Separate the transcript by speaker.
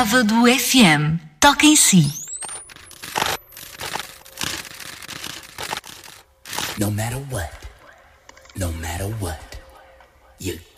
Speaker 1: Sábado FM. Toca em si.
Speaker 2: No matter what, you